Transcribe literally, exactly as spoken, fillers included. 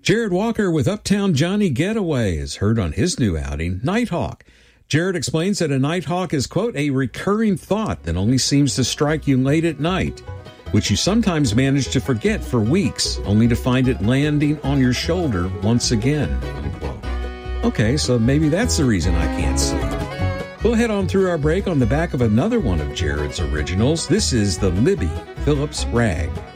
Jared Walker with Uptown Johnny Getaway is heard on his new outing, Nighthawk. Jared explains that a nighthawk is, quote, a recurring thought that only seems to strike you late at night, which you sometimes manage to forget for weeks, only to find it landing on your shoulder once again, unquote. Okay, so maybe that's the reason I can't sleep. We'll head on through our break on the back of another one of Jared's originals. This is the Libby Phillips Rag.